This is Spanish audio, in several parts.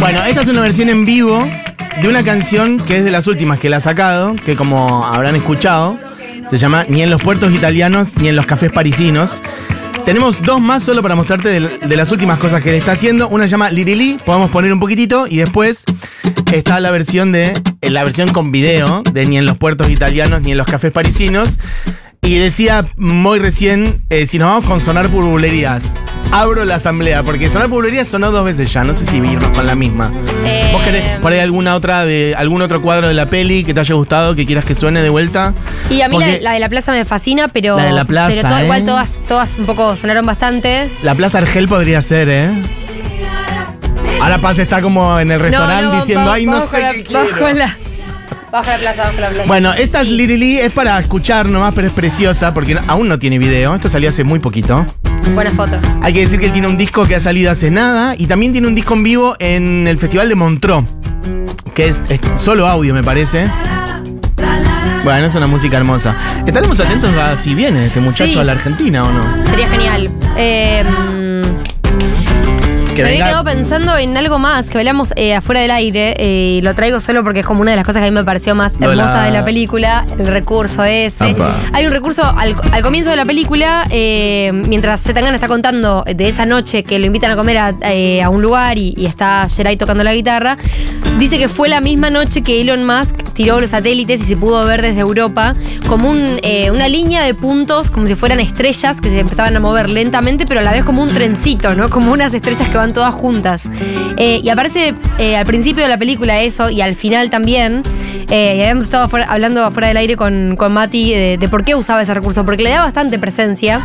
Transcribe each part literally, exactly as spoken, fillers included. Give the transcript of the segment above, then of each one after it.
Bueno, esta es una versión en vivo de una canción que es de las últimas que él ha sacado, que como habrán escuchado, se llama Ni en los puertos italianos ni en los cafés parisinos. Tenemos dos más solo para mostrarte de, de las últimas cosas que él está haciendo. Una se llama Lirili, podemos poner un poquitito, y después está la versión de la versión con video de Ni en los puertos italianos ni en los cafés parisinos. Y decía muy recién, eh, si nos vamos con sonar por bulerías, abro la asamblea, porque sonar por bulerías sonó dos veces ya, no sé si irnos con la misma. Eh... ¿Vos querés por ahí alguna otra de algún otro cuadro de la peli que te haya gustado, que quieras que suene de vuelta? Y a mí la, la de la plaza me fascina, pero, la de la plaza, pero todo, ¿eh? igual todas, todas un poco sonaron bastante. La Plaza Argel podría ser, ¿eh? Ahora Paz está como en el restaurante no, no, diciendo, vamos, ay, no sé la, qué quiero. Con la... Baja la plaza, baja la plaza. Bueno, esta es Lirili, es para escuchar nomás, pero es preciosa porque no, aún no tiene video. Esto salió hace muy poquito. Buena foto. Hay que decir que él tiene un disco que ha salido hace nada y también tiene un disco en vivo en el Festival de Montreux, que es, es solo audio, me parece. Bueno, es una música hermosa. Estaremos atentos a si viene este muchacho sí. a la Argentina o no. Sería genial. Eh... Me había quedado pensando en algo más que hablamos eh, afuera del aire, eh, y lo traigo solo porque es como una de las cosas que a mí me pareció más hermosa de la película, el recurso ese. Opa. Hay un recurso al, al comienzo de la película, eh, mientras Zetangana está contando de esa noche que lo invitan a comer a, eh, a un lugar y, y está Geray tocando la guitarra, dice que fue la misma noche que Elon Musk tiró los satélites y se pudo ver desde Europa como un, eh, una línea de puntos, como si fueran estrellas que se empezaban a mover lentamente, pero a la vez como un trencito, ¿no? Como unas estrellas que van todas juntas. Eh, y aparece eh, al principio de la película eso y al final también. Eh, y habíamos estado afuera, hablando afuera del aire con, con Mati de, de por qué usaba ese recurso, porque le da bastante presencia.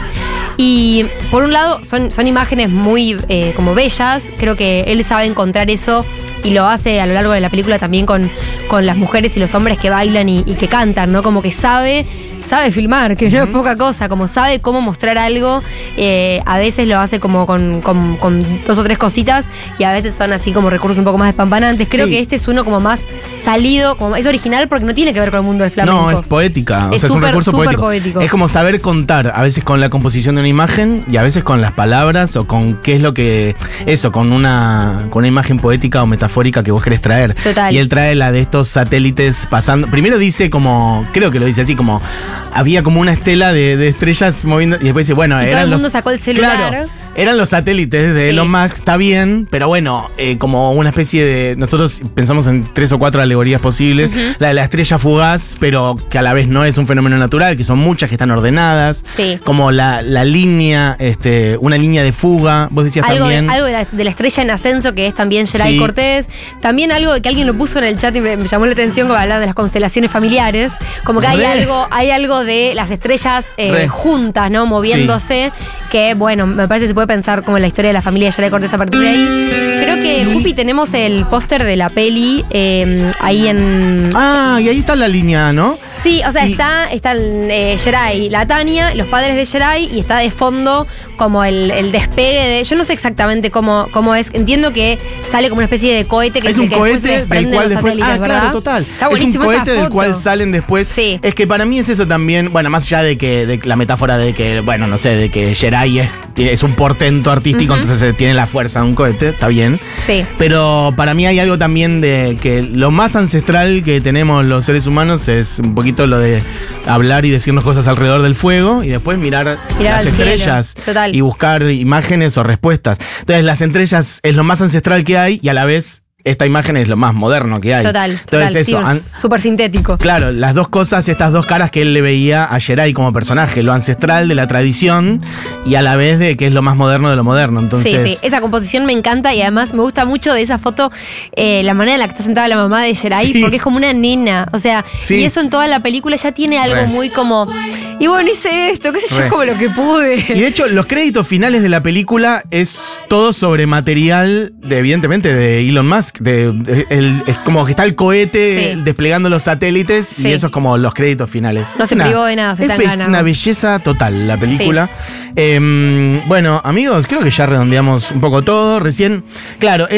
Y por un lado son, son imágenes muy eh, como bellas. Creo que él sabe encontrar eso y lo hace a lo largo de la película también con, con las mujeres y los hombres que bailan y, y que cantan, ¿no? Como que sabe sabe filmar, que no es poca cosa, como sabe cómo mostrar algo. Eh, a veces lo hace como con, con, con dos o tres cositas y a veces son así como recursos un poco más despampanantes. Creo sí. que este es uno como más salido, como es original porque no tiene que ver con el mundo del flamenco. No, es poética, o es sea, super, es un recurso poético. poético. Es como saber contar, a veces con la composición de una imagen y a veces con las palabras o con qué es lo que... Eso, con una, con una imagen poética o metafórica que vos querés traer. Total. Y él trae la de estos satélites pasando... Primero dice como... Creo que lo dice así como... Había como una estela de, de estrellas moviendo... Y después dice, bueno, y eran todo el mundo los, sacó el celular. Claro, eran los satélites de sí. Elon Musk, está bien, pero bueno, eh, como una especie de... Nosotros pensamos en tres o cuatro alegorías posibles. Uh-huh. La de la estrella fugaz, pero que a la vez no es un fenómeno natural, que son muchas que están ordenadas. Sí. Como la, la línea, este, una línea de fuga. Vos decías algo también... De, algo de la, de la estrella en ascenso, que es también Geray sí. Cortés. También algo que alguien lo puso en el chat y me, me llamó la atención, como hablando de las constelaciones familiares. Como que hay algo, hay algo de las estrellas eh, juntas, ¿no? Moviéndose. Sí. Que, bueno, me parece que se puede pensar como en la historia de la familia de Geray Cortés a partir de ahí. Creo que, Jupi, tenemos el póster de la peli eh, ahí en... Ah, y ahí está la línea, ¿no? Sí, o sea, y... está, está eh, Geray, la Tania, los padres de Geray, y está de fondo como el, el despegue de... Yo no sé exactamente cómo, cómo es. Entiendo que sale como una especie de cohete que es un que cohete del cual después... Ah, ¿verdad? Claro, total. Está es un cohete del foto. cual salen después. Sí. Es que para mí es eso también, bueno, más allá de que de la metáfora de que, bueno, no sé, de que Geray es, es un portento artístico, uh-huh. entonces tiene la fuerza de un cohete, está bien. Sí. Pero para mí hay algo también de que lo más ancestral que tenemos los seres humanos es un poquito lo de hablar y decirnos cosas alrededor del fuego y después mirar, mirar las estrellas y buscar imágenes o respuestas. Entonces las estrellas es lo más ancestral que hay y a la vez esta imagen es lo más moderno que hay. Total, Entonces total, eso, sí, an- súper sintético. Claro, las dos cosas, estas dos caras que él le veía a Geray como personaje, lo ancestral de la tradición y a la vez de que es lo más moderno de lo moderno. Entonces, sí, sí, esa composición me encanta y además me gusta mucho de esa foto eh, la manera en la que está sentada la mamá de Geray, sí. porque es como una nena, o sea, sí. y eso en toda la película ya tiene algo Re. muy como, y bueno, hice esto, qué sé yo, Re. como lo que pude. Y de hecho, los créditos finales de la película es todo sobre material, de, evidentemente, de Elon Musk, de, de El, es como que está el cohete sí. desplegando los satélites sí. y eso es como los créditos finales. No es se una, privó de nada, se es, es una belleza total la película. Sí. Eh, bueno, amigos, creo que ya redondeamos un poco todo. Recién, claro.